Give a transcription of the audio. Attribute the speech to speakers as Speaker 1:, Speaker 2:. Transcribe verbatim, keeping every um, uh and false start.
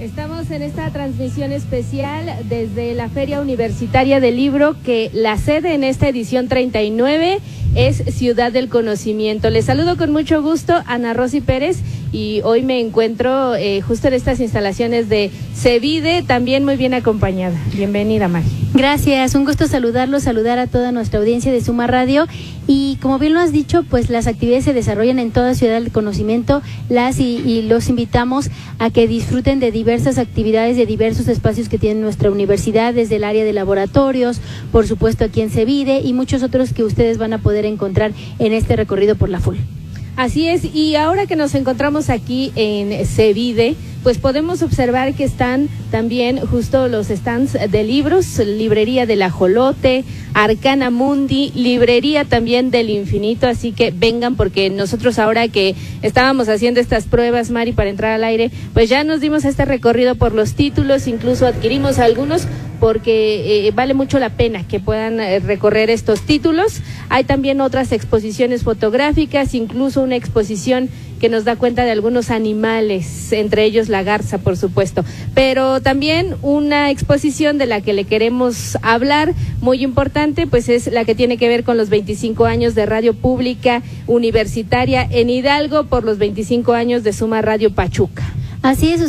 Speaker 1: Estamos en esta transmisión especial desde la Feria Universitaria del Libro, que la sede en esta edición treinta y nueve es Ciudad del Conocimiento. Les saludo con mucho gusto, Ana Rosy Pérez, y hoy me encuentro eh, justo en estas instalaciones de CEVIDE, también muy bien acompañada. Bienvenida, Mari.
Speaker 2: Gracias, un gusto saludarlos, saludar a toda nuestra audiencia de Suma Radio. Y como bien lo has dicho, pues las actividades se desarrollan en toda Ciudad del Conocimiento. Las y, y los invitamos a que disfruten de diversas actividades, de diversos espacios que tiene nuestra universidad, desde el área de laboratorios, por supuesto aquí en CEVIDE, y muchos otros que ustedes van a poder encontrar en este recorrido por la F U L.
Speaker 1: Así es, y ahora que nos encontramos aquí en CEVIDE, pues podemos observar que están también justo los stands de libros, Librería del Ajolote, Arcana Mundi, Librería también del Infinito, así que vengan, porque nosotros ahora que estábamos haciendo estas pruebas, Mari, para entrar al aire, pues ya nos dimos este recorrido por los títulos, incluso adquirimos algunos, porque eh, vale mucho la pena que puedan eh, recorrer estos títulos. Hay también otras exposiciones fotográficas, incluso una exposición que nos da cuenta de algunos animales, entre ellos la garza, por supuesto, pero también una exposición de la que le queremos hablar, muy importante, pues es la que tiene que ver con los veinticinco años de Radio Pública Universitaria en Hidalgo, por los veinticinco años de Suma Radio Pachuca.
Speaker 2: Así es.